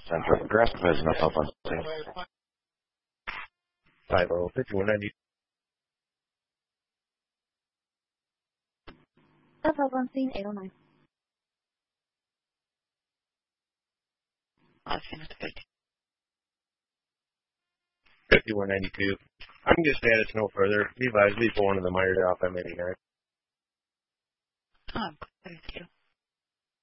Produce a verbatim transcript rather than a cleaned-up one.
Central Progressive has enough help on scene. five oh, fifty-one ninety. Help help on scene, eight oh nine. I'll send it to fifty. fifty-one ninety-two. I'm just add it no further. Levi, leave one of the minor off M eighty-nine. Oh, thank you.